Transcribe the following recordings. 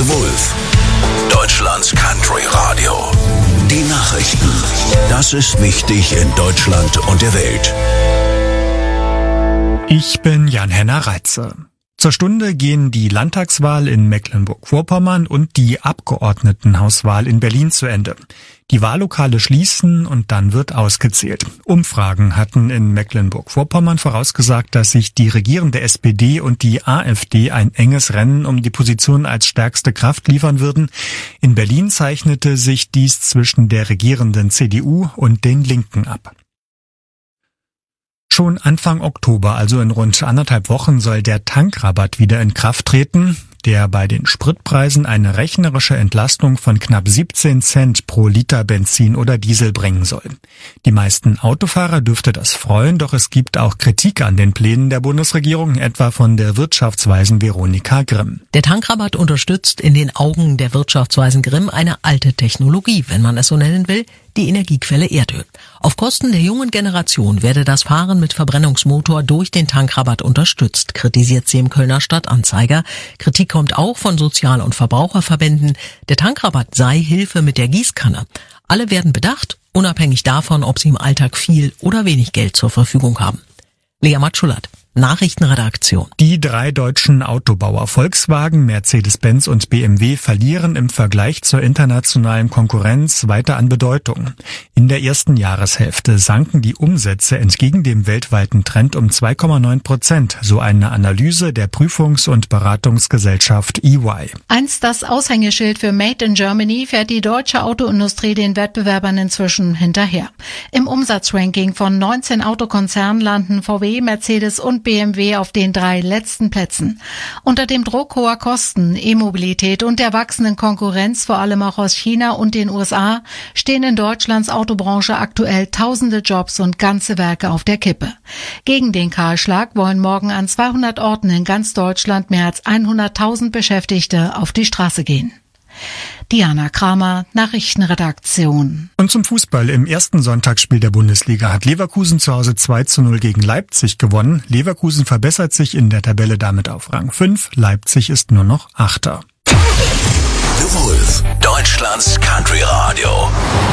The Wolf, Deutschlands Country Radio. Die Nachrichten. Das ist wichtig in Deutschland und der Welt. Ich bin Jan-Henner Reitze. Zur Stunde gehen die Landtagswahl in Mecklenburg-Vorpommern und die Abgeordnetenhauswahl in Berlin zu Ende. Die Wahllokale schließen und dann wird ausgezählt. Umfragen hatten in Mecklenburg-Vorpommern vorausgesagt, dass sich die regierende SPD und die AfD ein enges Rennen um die Position als stärkste Kraft liefern würden. In Berlin zeichnete sich dies zwischen der regierenden CDU und den Linken ab. Schon Anfang Oktober, also in rund 1,5 Wochen, soll der Tankrabatt wieder in Kraft treten, der bei den Spritpreisen eine rechnerische Entlastung von knapp 17 Cent pro Liter Benzin oder Diesel bringen soll. Die meisten Autofahrer dürfte das freuen, doch es gibt auch Kritik an den Plänen der Bundesregierung, etwa von der Wirtschaftsweisen Veronika Grimm. Der Tankrabatt unterstützt in den Augen der Wirtschaftsweisen Grimm eine alte Technologie, wenn man es so nennen will, die Energiequelle Erdöl. Auf Kosten der jungen Generation werde das Fahren mit Verbrennungsmotor durch den Tankrabatt unterstützt, kritisiert sie im Kölner Stadtanzeiger. Kritik kommt auch von Sozial- und Verbraucherverbänden. Der Tankrabatt sei Hilfe mit der Gießkanne. Alle werden bedacht, unabhängig davon, ob sie im Alltag viel oder wenig Geld zur Verfügung haben. Lea Matschulat, Nachrichtenredaktion. Die 3 deutschen Autobauer Volkswagen, Mercedes-Benz und BMW verlieren im Vergleich zur internationalen Konkurrenz weiter an Bedeutung. In der ersten Jahreshälfte sanken die Umsätze entgegen dem weltweiten Trend um 2,9%, so eine Analyse der Prüfungs- und Beratungsgesellschaft EY. Einst das Aushängeschild für Made in Germany fährt die deutsche Autoindustrie den Wettbewerbern inzwischen hinterher. Im Umsatzranking von 19 Autokonzernen landen VW, Mercedes und BMW auf den 3 letzten Plätzen. Unter dem Druck hoher Kosten, E-Mobilität und der wachsenden Konkurrenz, vor allem auch aus China und den USA, stehen in Deutschlands Autobranche aktuell tausende Jobs und ganze Werke auf der Kippe. Gegen den Kahlschlag wollen morgen an 200 Orten in ganz Deutschland mehr als 100.000 Beschäftigte auf die Straße gehen. Diana Kramer, Nachrichtenredaktion. Und zum Fußball. Im ersten Sonntagsspiel der Bundesliga hat Leverkusen zu Hause 2:0 gegen Leipzig gewonnen. Leverkusen verbessert sich in der Tabelle damit auf Rang 5. Leipzig ist nur noch Achter. The Wolf, Deutschlands Country Radio.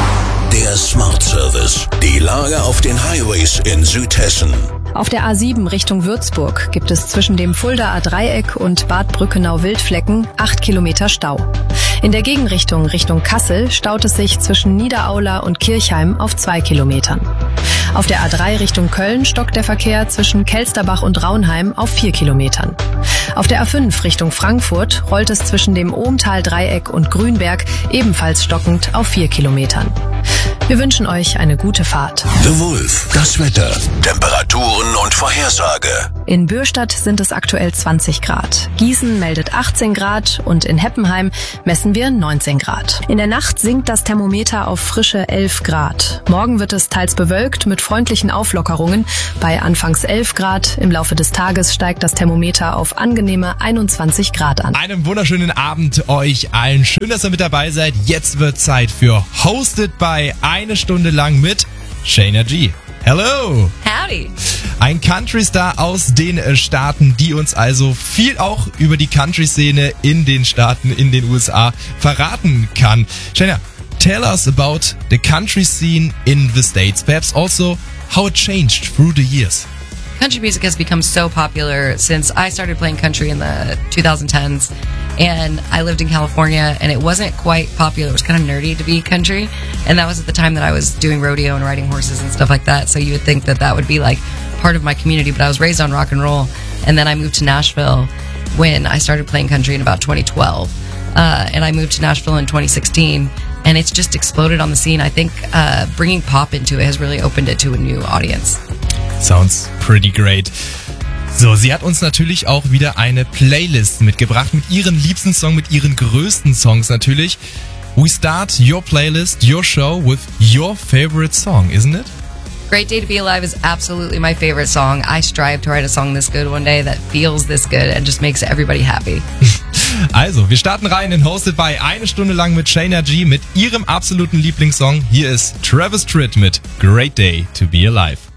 Der Smart Service. Die Lage auf den Highways in Südhessen. Auf der A7 Richtung Würzburg gibt es zwischen dem Fuldaer Dreieck und Bad Brückenau-Wildflecken 8 Kilometer Stau. In der Gegenrichtung Richtung Kassel staut es sich zwischen Niederaula und Kirchheim auf 2 Kilometern. Auf der A3 Richtung Köln stockt der Verkehr zwischen Kelsterbach und Raunheim auf 4 Kilometern. Auf der A5 Richtung Frankfurt rollt es zwischen dem Ohmtal-Dreieck und Grünberg ebenfalls stockend auf 4 Kilometern. Wir wünschen euch eine gute Fahrt. The Wolf, das Wetter, Temperaturen und Vorhersage. In Bürstadt sind es aktuell 20 Grad. Gießen meldet 18 Grad und in Heppenheim messen wir 19 Grad. In der Nacht sinkt das Thermometer auf frische 11 Grad. Morgen wird es teils bewölkt mit freundlichen Auflockerungen. Bei anfangs 11 Grad. Im Laufe des Tages steigt das Thermometer auf angenehme 21 Grad an. Einen wunderschönen Abend euch allen. Schön, dass ihr mit dabei seid. Jetzt wird Zeit für Hosted by 1 Stunde lang mit Shayna G. Hello! Howdy! Ein Country-Star aus den Staaten, die uns also viel auch über die Country-Szene in den Staaten, in den USA verraten kann. Shayna, tell us about the country scene in the States, perhaps also how it changed through the years. Country music has become so popular since I started playing country in the 2010s, and I lived in California, and it wasn't quite popular. It was kind of nerdy to be country, and that was at the time that I was doing rodeo and riding horses and stuff like that, so you would think that that would be like part of my community, but I was raised on rock and roll, and then I moved to Nashville when I started playing country in about 2012, and I moved to Nashville in 2016, and it's just exploded on the scene. I think bringing pop into it has really opened it to a new audience. Sounds pretty great. So, sie hat uns natürlich auch wieder eine Playlist mitgebracht mit ihren liebsten Songs, mit ihren größten Songs natürlich. We start your playlist, your show with your favorite song, isn't it? Great Day to Be Alive is absolutely my favorite song. I strive to write a song this good one day that feels this good and just makes everybody happy. Also, wir starten rein in Hosted by 1 Stunde lang mit Shayna G mit ihrem absoluten Lieblingssong. Hier ist Travis Tritt mit Great Day to Be Alive.